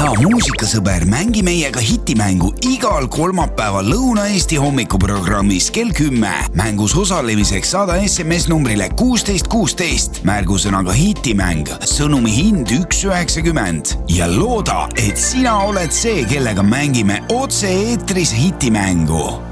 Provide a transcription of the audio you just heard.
hea muusikasõber, mängi meiega hitimängu igal kolmapäeval Lõuna-Eesti hommikuprogrammis kell 10. Mängus osalemiseks saada SMS numbrile 1616, märgusõnaga hitimäng, sõnumi hind 1,90 ja looda, et sina oled see, kellega mängime otse eetris hitimängu.